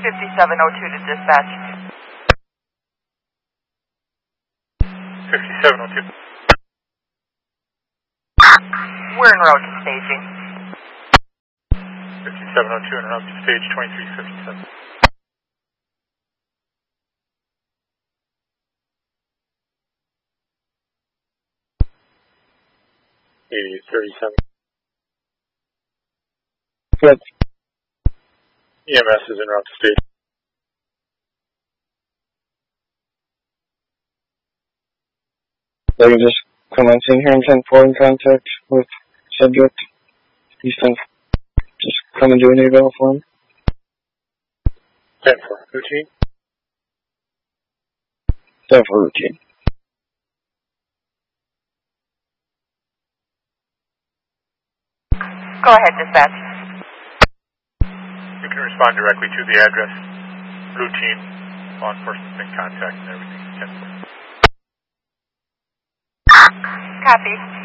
5702 to dispatch. 5702. We're en route to staging. 5702 en route to stage 2357. $8037. Good. EMS is en route to stage. They can just come on in here and 10-4 in contact with subject. He's 10. Just come and do an eval for him. 10-4. Routine. 10-4 routine. Go ahead, dispatch. You can respond directly to the address. Routine. Law enforcement in contact and everything. 10-4. Copy.